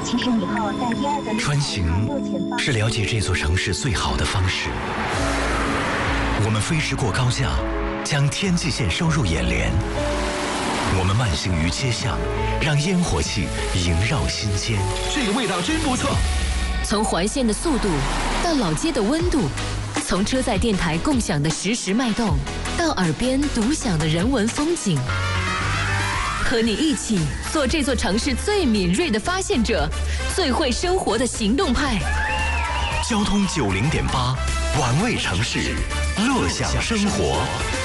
穿行是了解这座城市最好的方式。我们飞驰过高架，将天际线收入眼帘。我们慢行于街巷，让烟火气萦绕心间。 这个味道真不错。 从环线的速度到老街的温度，从车载电台共享的实时脉动，到耳边独享的人文风景。和你一起做这座城市最敏锐的发现者，最会生活的行动派。 交通90.8，玩味城市，乐享生活。